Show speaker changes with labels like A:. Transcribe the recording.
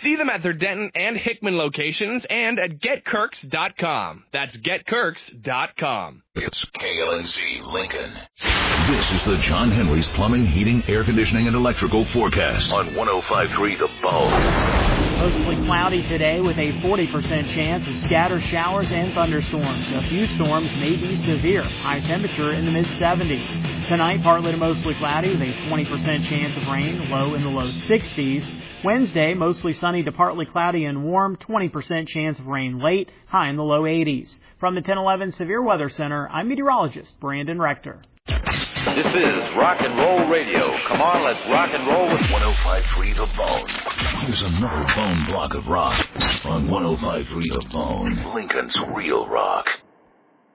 A: See them at their Denton and Hickman locations and at GetKirks.com. That's GetKirks.com.
B: It's KLNC Lincoln. This is the John Henry's Plumbing, Heating, Air Conditioning, and Electrical forecast on 105.3 The Bone.
C: Mostly cloudy today with a 40% chance of scattered showers and thunderstorms. A few storms may be severe. High temperature in the mid-70s. Tonight, partly to mostly cloudy with a 20% chance of rain, low in the low 60s. Wednesday, mostly sunny to partly cloudy and warm, 20% chance of rain late, high in the low 80s. From the 1011 Severe Weather Center, I'm meteorologist Brandon Rector.
D: This is Rock and Roll Radio. Come on, let's rock and roll with
B: 105.3 The Bone. Here's another bone block of rock on 105.3 The Bone, Lincoln's Real Rock.